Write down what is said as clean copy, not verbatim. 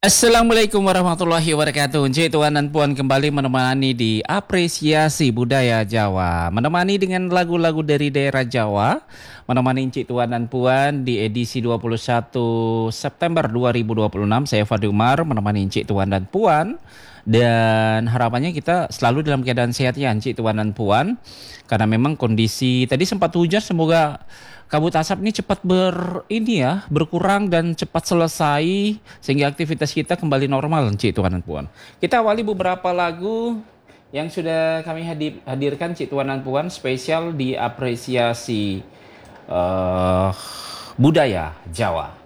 Assalamualaikum warahmatullahi wabarakatuh. Encik Tuan dan Puan kembali menemani di Apresiasi Budaya Jawa. Menemani dengan lagu-lagu dari daerah Jawa. Menemani Encik Tuan dan Puan di edisi 21 September 2026. Saya Fadli Umar menemani Encik Tuan dan Puan. Dan harapannya kita selalu dalam keadaan sehat ya Encik Tuan dan Puan. Karena memang kondisi tadi sempat hujan, semoga kabut asap ini cepat berkurang dan cepat selesai sehingga aktivitas kita kembali normal, Cik Tuan dan Puan. Kita awali beberapa lagu yang sudah kami hadirkan, Cik Tuan dan Puan, spesial di apresiasi budaya Jawa.